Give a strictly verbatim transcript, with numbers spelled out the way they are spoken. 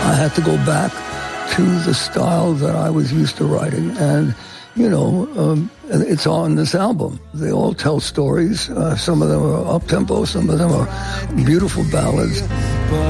I had to go back to the style that I was used to writing. And, you know, um, it's on this album. They all tell stories. Uh, some of them are up-tempo, some of them are beautiful ballads.